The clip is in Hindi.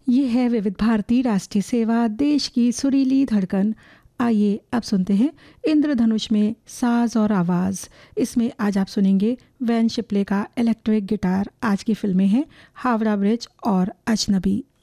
ये है विविध भारती राष्ट्रीय सेवा, देश की सुरीली धड़कन। आइए अब सुनते हैं इंद्रधनुष में साज और आवाज़। इसमें आज आप सुनेंगे वैन शिपले का इलेक्ट्रिक गिटार। आज की फिल्में हैं हावड़ा ब्रिज और अजनबी।